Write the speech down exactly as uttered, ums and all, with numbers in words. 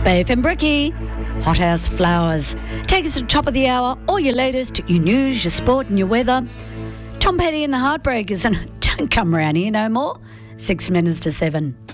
Beef and Bricky, Hothouse Flowers. Take us to the top of the hour, all your latest, your news, your sport and your weather. Tom Petty and the Heartbreakers, and don't come around here no more. Six minutes to seven.